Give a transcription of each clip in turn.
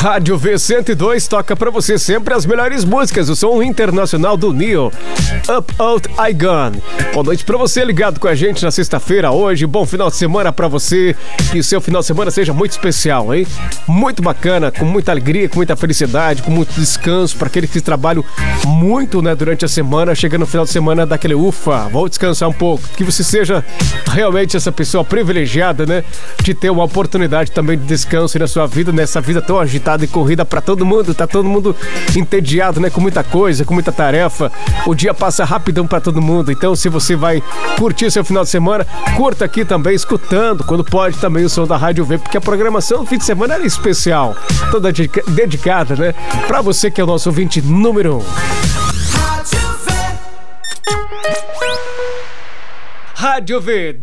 Rádio V102 toca pra você sempre as melhores músicas, o som internacional do Neil, Up Out I Gone. Boa noite pra você ligado com a gente na sexta-feira hoje, bom final de semana pra você, que o seu final de semana seja muito especial, hein? Muito bacana, com muita alegria, com muita felicidade, com muito descanso pra aqueles que trabalham muito, né, durante a semana, chegando no final de semana daquele ufa, vou descansar um pouco, que você seja realmente essa pessoa privilegiada, né, de ter uma oportunidade também de descanso na sua vida, nessa vida tão agitada e corrida pra todo mundo, tá todo mundo entediado, né, com muita coisa, com muita tarefa, o dia passa rapidão pra todo mundo, então se você vai curtir seu final de semana, curta aqui também, escutando, quando pode também o som da Rádio V, porque a programação do fim de semana é especial, toda dedicada, né, pra você que é o nosso ouvinte número 1. Rádio V,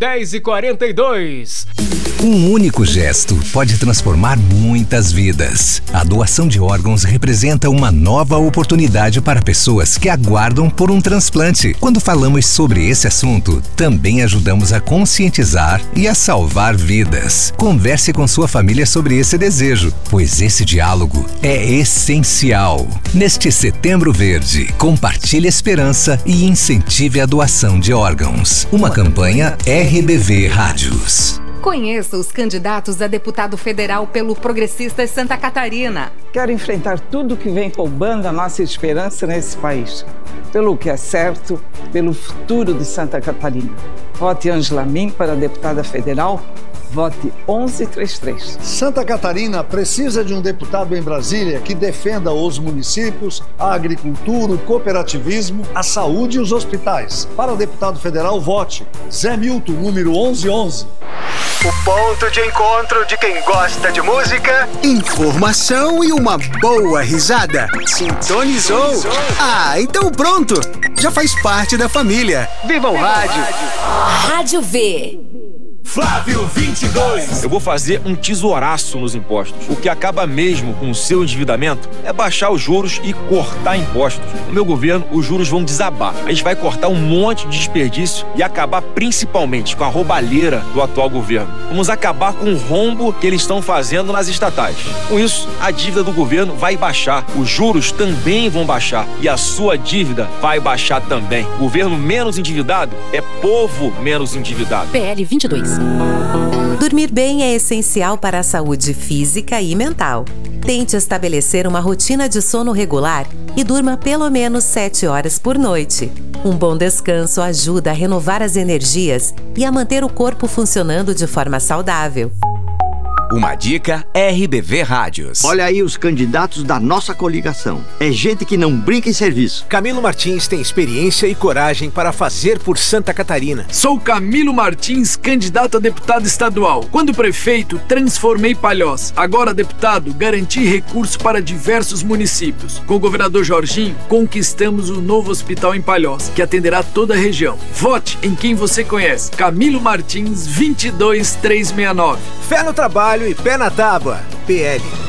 10h42. Um único gesto pode transformar muitas vidas. A doação de órgãos representa uma nova oportunidade para pessoas que aguardam por um transplante. Quando falamos sobre esse assunto, também ajudamos a conscientizar e a salvar vidas. Converse com sua família sobre esse desejo, pois esse diálogo é essencial. Neste Setembro Verde, compartilhe esperança e incentive a doação de órgãos. Uma campanha RBV Rádios. Conheça os candidatos a deputado federal pelo Progressistas Santa Catarina. Quero enfrentar tudo que vem roubando a nossa esperança nesse país. Pelo que é certo, pelo futuro de Santa Catarina. Vote Ângela Min para deputada federal. Vote 1133. Santa Catarina precisa de um deputado em Brasília que defenda os municípios, a agricultura, o cooperativismo, a saúde e os hospitais. Para deputado federal, vote Zé Milton, número 1111. O ponto de encontro de quem gosta de música, informação e uma boa risada. Sintonizou? Ah, então pronto! Já faz parte da família. Viva o rádio! Rádio V. Flávio 22. Eu vou fazer um tesouraço nos impostos. O que acaba mesmo com o seu endividamento é baixar os juros e cortar impostos. No meu governo, os juros vão desabar. A gente vai cortar um monte de desperdício e acabar principalmente com a roubalheira do atual governo. Vamos acabar com o rombo que eles estão fazendo nas estatais. Com isso, a dívida do governo vai baixar, os juros também vão baixar e a sua dívida vai baixar também. Governo menos endividado é povo menos endividado. PL 22. Dormir bem é essencial para a saúde física e mental. Tente estabelecer uma rotina de sono regular e durma pelo menos 7 horas por noite. Um bom descanso ajuda a renovar as energias e a manter o corpo funcionando de forma saudável. Uma dica RBV Rádios. Olha aí os candidatos da nossa coligação. É gente que não brinca em serviço. Camilo Martins tem experiência e coragem para fazer por Santa Catarina. Sou Camilo Martins, candidato a deputado estadual. Quando prefeito, transformei Palhoça. Agora deputado, garanti recurso para diversos municípios. Com o governador Jorginho, conquistamos um novo hospital em Palhoça, que atenderá toda a região. Vote em quem você conhece. Camilo Martins, 22369. Fé no trabalho e pé na tábua. PL